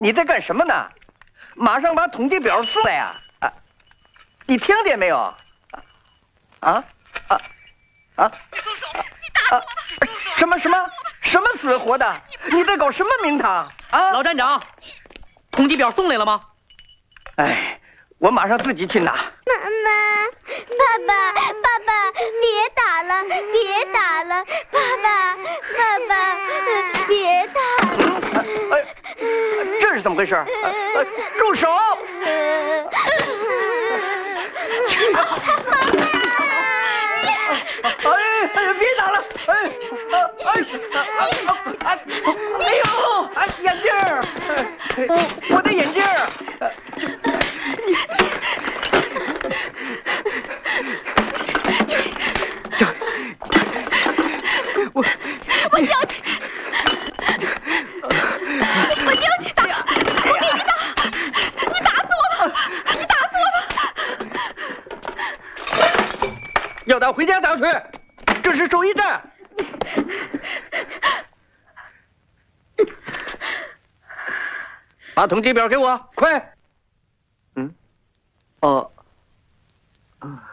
你在干什么呢？马上把统计表送来呀！啊，你听见没有？啊？ 你松手！你打死我吧！ 什么死活的？你在搞什么名堂啊？ 老站长，统计表送来了吗？ 哎，我马上自己去拿。 妈妈，爸爸，别打了，别打了，爸爸，别打了。 这是怎么回事？住手！别打了！哎呦！眼镜儿，我的眼镜儿！我叫你，我叫你打，我给你打，你打死我吧！你打死我吧！ 要打回家打去，这是守一站。把统计表给我，快！哦。